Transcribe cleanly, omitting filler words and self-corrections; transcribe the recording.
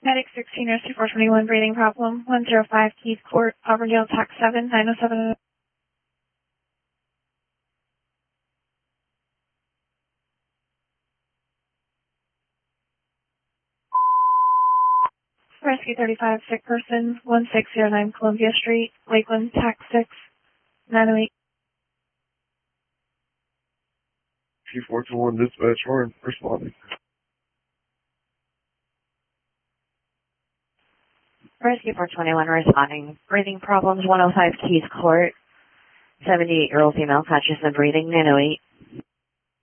Medic 16 Rescue 421, breathing problem, 105 Keith Court, Auburndale, TAC 7, 907. Rescue 35, sick person, 1609 Columbia Street, Lakeland, TAC 6, 908. Q421 dispatch horn responding. Rescue 421 responding. Breathing problems, 105 Keys Court. 78-year-old female conscious of breathing, 908.